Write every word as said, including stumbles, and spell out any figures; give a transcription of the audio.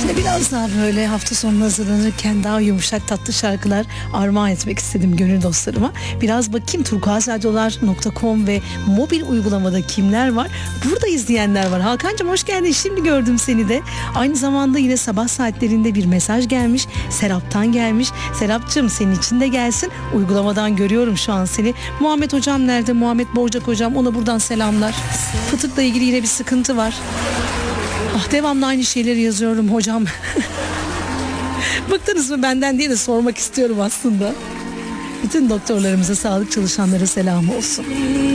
Şimdi biraz daha böyle hafta sonu hazırlanırken daha yumuşak tatlı şarkılar armağan etmek istedim gönül dostlarıma. Biraz bakayım turkuazradyolar nokta com ve mobil uygulamada kimler var? Burada izleyenler var. Hakan'cığım hoş geldin. Şimdi gördüm seni de. Aynı zamanda yine sabah saatlerinde bir mesaj gelmiş. Serap'tan gelmiş. Serap'cığım senin için de gelsin. Uygulamadan görüyorum şu an seni. Muhammed hocam nerede? Muhammed Borcak hocam. Ona buradan selamlar. Fıtıkla ilgili yine bir sıkıntı var. Ah, devamlı aynı şeyleri yazıyorum hocam. Bıktınız mı benden diye de sormak istiyorum aslında. Bütün doktorlarımıza, sağlık çalışanlara selam olsun.